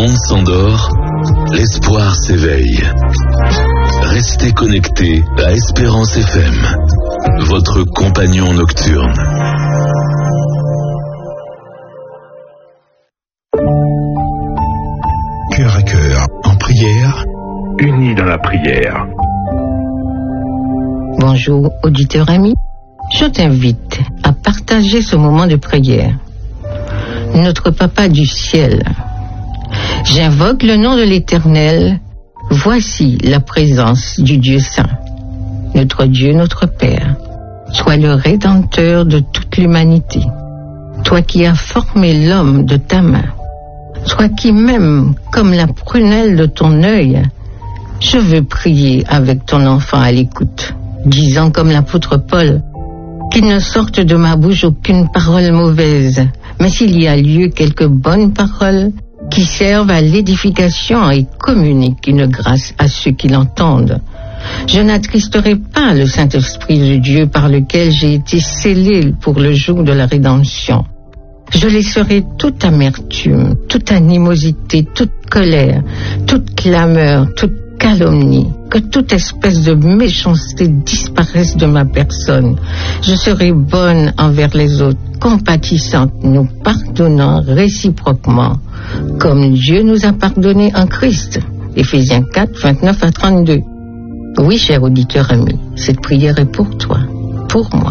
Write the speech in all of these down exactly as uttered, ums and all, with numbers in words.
monde s'endort, l'espoir s'éveille. Restez connectés à Espérance F M, votre compagnon nocturne. Cœur à cœur, en prière, unis dans la prière. Bonjour, auditeur ami. Je t'invite à partager ce moment de prière. Notre Papa du ciel, j'invoque le nom de l'Éternel. Voici la présence du Dieu Saint. Notre Dieu, notre Père, sois le Rédempteur de toute l'humanité. Toi qui as formé l'homme de ta main. Toi qui m'aimes comme la prunelle de ton œil. Je veux prier avec ton enfant à l'écoute, disant comme l'apôtre Paul, qu'il ne sorte de ma bouche aucune parole mauvaise, mais s'il y a lieu quelques bonnes paroles qui servent à l'édification et communiquent une grâce à ceux qui l'entendent. Je n'attristerai pas le Saint-Esprit de Dieu par lequel j'ai été scellé pour le jour de la rédemption. Je laisserai toute amertume, toute animosité, toute colère, toute clameur, toute calomnie, que toute espèce de méchanceté disparaisse de ma personne. Je serai bonne envers les autres, compatissante, nous pardonnant réciproquement, comme Dieu nous a pardonné en Christ. Éphésiens quatre, vingt-neuf à trente-deux. Oui, cher auditeur ami, cette prière est pour toi, pour moi.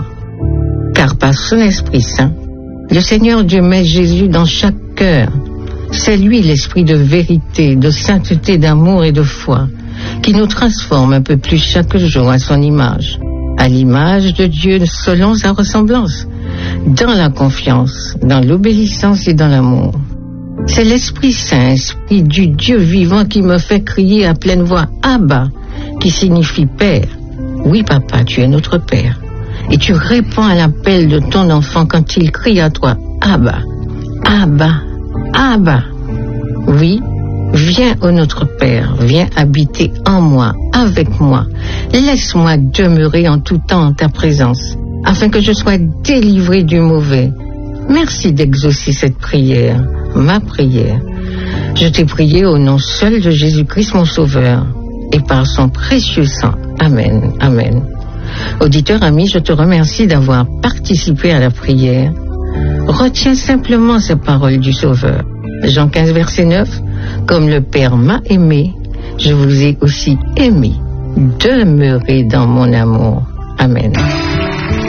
Car par son Esprit Saint, le Seigneur Dieu met Jésus dans chaque cœur. C'est lui l'esprit de vérité, de sainteté, d'amour et de foi, qui nous transforme un peu plus chaque jour à son image, à l'image de Dieu selon sa ressemblance, dans la confiance, dans l'obéissance et dans l'amour. C'est l'Esprit Saint, esprit du Dieu vivant, qui me fait crier à pleine voix « Abba », qui signifie « Père ». Oui, papa, tu es notre Père. Et tu réponds à l'appel de ton enfant quand il crie à toi « Abba, Abba, Abba ». Oui, viens, ô notre Père, viens habiter en moi, avec moi. Laisse-moi demeurer en tout temps en ta présence, afin que je sois délivré du mauvais. Merci d'exaucer cette prière, ma prière. Je t'ai prié au nom seul de Jésus-Christ mon Sauveur, et par son précieux sang. Amen, amen. Auditeur ami, je te remercie d'avoir participé à la prière. Retiens simplement ces paroles du Sauveur. Jean quinze, verset neuf. Comme le Père m'a aimé, je vous ai aussi aimé. Demeurez dans mon amour. Amen.